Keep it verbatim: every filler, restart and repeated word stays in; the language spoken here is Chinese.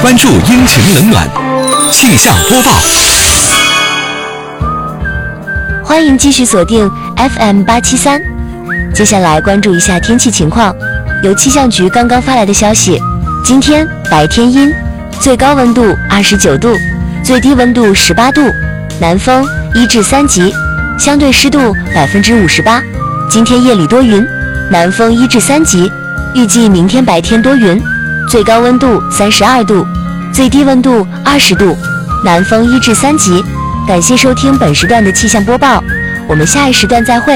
关注阴晴冷暖气象播报。 欢迎继续锁定 F M 八七三。接下来关注一下天气情况。由气象局刚刚发来的消息，今天白天阴，最高温度二十九度，最低温度十八度，南风一至三级，相对湿度百分之五十八。今天夜里多云，南风一至三级，预计明天白天多云，最高温度三十二度，最低温度二十度，南风一至三级。感谢收听本时段的气象播报，我们下一时段再会。